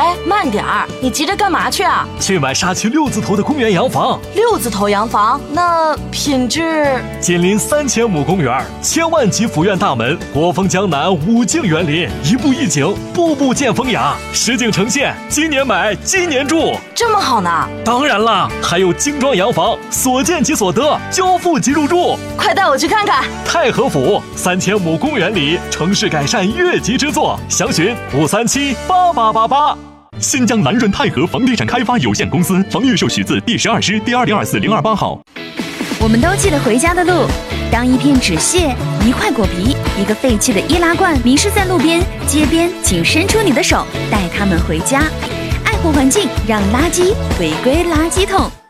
哎，慢点儿，你急着干嘛去啊？ 去买xã区6字头的公园洋房。 6字头洋房，那品质？ 紧邻3000亩公园，千万级府院大门，国风江南5境园林，一步一景，步步见风雅，实景呈现，今年买，今年住， 这么好呢？ 当然啦，还有精装洋房，所见即所得，交付即入住。 快带我去看看。 太和府3000亩公园里，城市改善越级之作，详询5378888。 新疆南润泰和房地产开发有限公司房预售许字第12师第2024-028号。 我们都记得回家的路，当一片纸屑、一块果皮、一个废弃的易拉罐迷失在路边、街边，请伸出你的手，带他们回家。爱护环境，让垃圾回归垃圾桶。